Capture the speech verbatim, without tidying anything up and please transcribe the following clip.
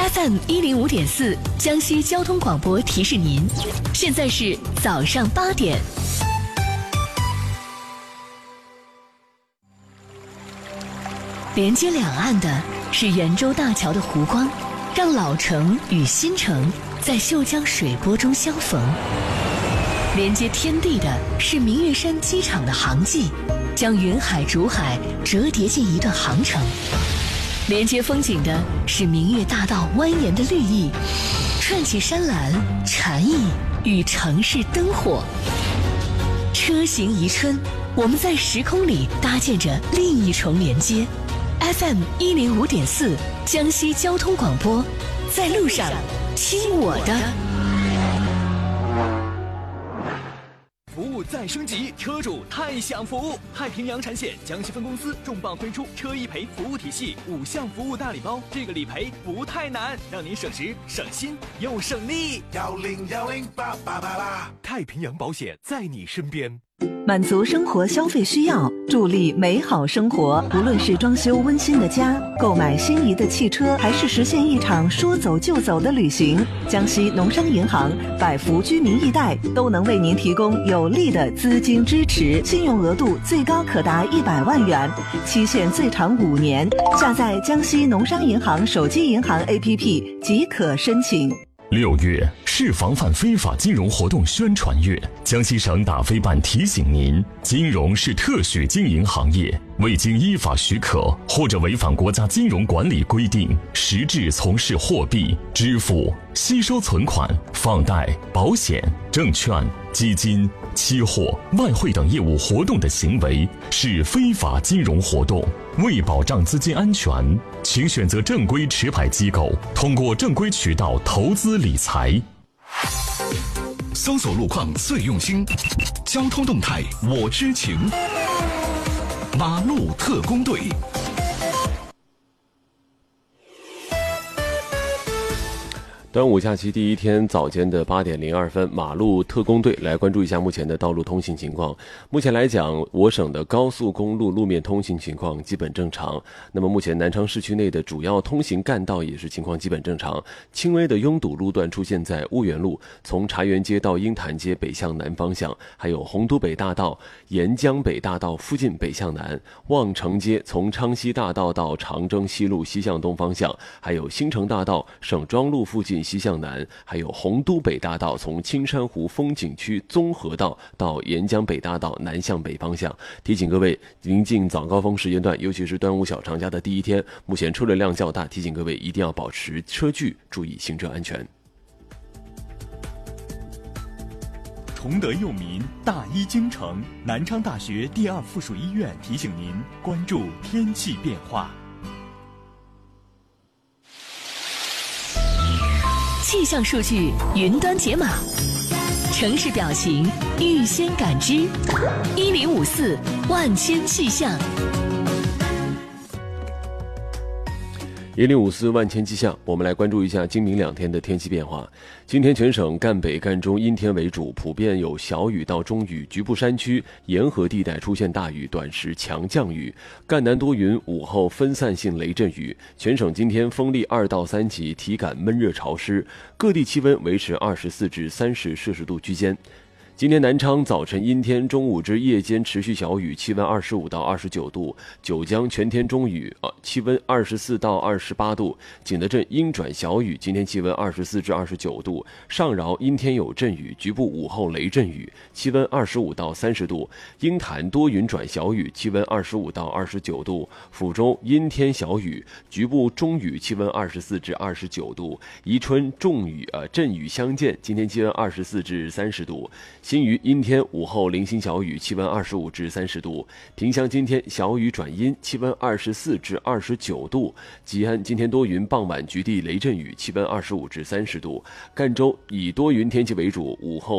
F M 一零五点四江西交通广播提示您，现在是早上八点。连接两岸的是圆洲大桥的湖光，让老城与新城在秀江水波中相逢。连接天地的是明月山机场的航迹，将云海竹海折叠进一段航程。连接风景的是明月大道蜿蜒的绿意，串起山岚禅意与城市灯火。车行宜春，我们在时空里搭建着另一重连接。F M 一零五点四江西交通广播，在路上听我的。 服务再升级，车主太享福！太平洋产险江西分公司重磅推出车易赔服务体系五项服务大礼包，这个理赔不太难，让您省时省心又省力。幺零幺零八八八八，太平洋保险在你身边。 满足生活消费需要，助力美好生活。无论是装修温馨的家，购买心仪的汽车，还是实现一场说走就走的旅行，江西农商银行百福居民易贷都能为您提供有力的资金支持，信用额度最高可达一百万元，期限最长五年。下载江西农商银行手机银行 A P P 即可申请。 六月是防范非法金融活动宣传月，江西省打非办提醒您，金融是特许经营行业，未经依法许可或者违反国家金融管理规定，实质从事货币、支付、吸收存款、放贷、保险、证券、基金、期货、外汇等业务活动的行为，是非法金融活动。为保障资金安全，请选择正规持牌机构，通过正规渠道投资理财。 搜索路况最用心，交通动态我知情。马路特工队。 端午假期第一天早间的八点零二分，马路特工队来关注一下目前的道路通行情况。目前来讲，我省的高速公路路面通行情况基本正常。那么目前南昌市区内的主要通行干道也是情况基本正常，轻微的拥堵路段出现在婺源路，从茶园街到鹰潭街北向南方向，还有洪都北大道、沿江北大道附近北向南，望城街从昌西大道到长征西路西向东方向，还有新城大道、省庄路附近西向南，还有洪都北大道从青山湖风景区综合道到沿江北大道南向北方向。提醒各位，临近早高峰时间段，尤其是端午小长假的第一天，目前车流量较大，提醒各位一定要保持车距，注意行车安全。 崇德佑民，大医精诚，南昌大学第二附属医院提醒您关注天气变化。 气象数据云端解码，城市表情预先感知，一零五四万千气象。 一零五四万千气象，我们来关注一下今明两天的天气变化。今天全省赣北赣中阴天为主，普遍有小雨到中雨，局部山区沿河地带出现大雨，短时强降雨。赣南多云，午后分散性雷阵雨。全省今天风力二到三级，体感闷热潮湿，各地气温维持二十四至三十摄氏度区间。今天南昌早晨阴天，中午至夜间持续小雨，气温二十五到二十九度。九江全天中雨，呃，气温二十四到二十八度。景德镇阴转小雨，今天气温二十四至二十九度。上饶阴天有阵雨，局部午后雷阵雨，气温二十五到三十度。鹰潭多云转小雨，气温二十五到二十九度。抚州阴天小雨，局部中雨，气温二十四至二十九度。宜春重雨，呃，阵雨相间，今天气温二十四至三十度。新余阴天，午后零星小雨，气温二十五至三十度。萍乡今天小雨转阴，气温二十四至二十九度。吉安今天多云，傍晚局地雷阵雨，气温二十五至三十度。赣州以多云天气为主，午后